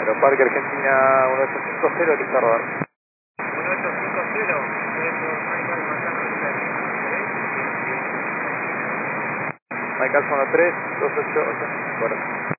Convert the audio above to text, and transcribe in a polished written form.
Aeroparque Argentina 1850, lista a rodar. 1850, Mike Alfa 13, 288, bueno.